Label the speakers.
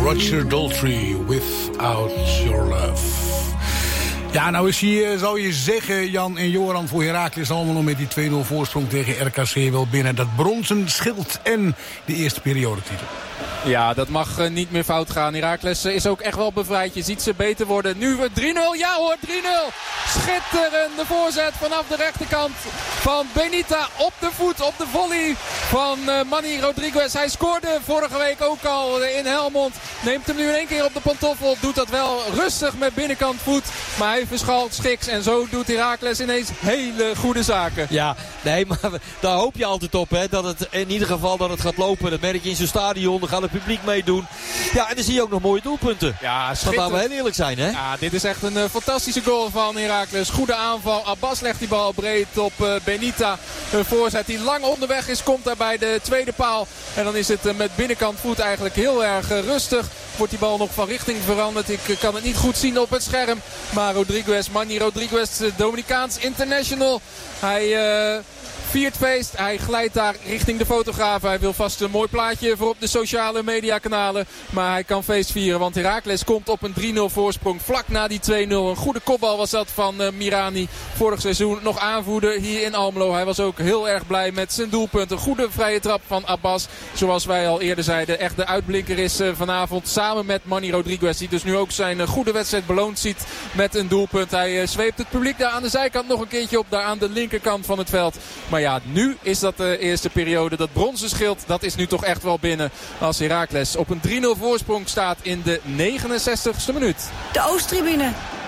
Speaker 1: Roger Daltrey, Without Your Love. Ja, nou is hier, zou je zeggen, Jan en Joran, voor Heracles allemaal nog met die 2-0 voorsprong tegen RKC wel binnen dat bronzen schild en de eerste periodetitel.
Speaker 2: Ja, dat mag niet meer fout gaan. Heracles is ook echt wel bevrijd. Je ziet ze beter worden. Nu 3-0. Ja hoor, 3-0. Schitterende voorzet vanaf de rechterkant van Benita. Op de voet, op de volley van Manny Rodriguez. Hij scoorde vorige week ook al in Helmond. Neemt hem nu in één keer op de pantoffel. Doet dat wel rustig met binnenkant voet. Maar hij verschalt schiks. En zo doet Heracles ineens hele goede zaken.
Speaker 3: Ja, nee, maar daar hoop je altijd op. Hè, dat het in ieder geval dat het gaat lopen. Dat merk je in zo'n stadion. Dan gaat het publiek meedoen. Ja, en dan zie je ook nog mooie doelpunten.
Speaker 2: Ja,
Speaker 3: laten we heel eerlijk zijn, hè?
Speaker 2: Ja, dit is echt een fantastische goal van Heracles. Goede aanval. Abbas legt die bal breed op Benita. Een voorzet die lang onderweg is. Komt daar bij de tweede paal. En dan is het met binnenkant voet eigenlijk heel erg rustig. Wordt die bal nog van richting veranderd. Ik kan het niet goed zien op het scherm. Maar Manny Rodriguez, Dominicaans international. Hij viert feest. Hij glijdt daar richting de fotograaf. Hij wil vast een mooi plaatje voor op de sociale mediakanalen. Maar hij kan feest vieren. Want Heracles komt op een 3-0 voorsprong. Vlak na die 2-0. Een goede kopbal was dat van Mirani. Vorig seizoen nog aanvoerder hier in Almelo. Hij was ook heel erg blij met zijn doelpunt. Een goede vrije trap van Abbas. Zoals wij al eerder zeiden. Echt de uitblinker is vanavond. Samen met Manny Rodriguez. Die dus nu ook zijn goede wedstrijd beloond ziet met een doelpunt. Hij zweept het publiek daar aan de zijkant nog een keertje op. Daar aan de linkerkant van het veld. Maar ja, nu is dat de eerste periode. Dat bronzen schild, dat is nu toch echt wel binnen. Als Heracles op een 3-0 voorsprong staat in de 69ste minuut.
Speaker 4: De Oosttribune.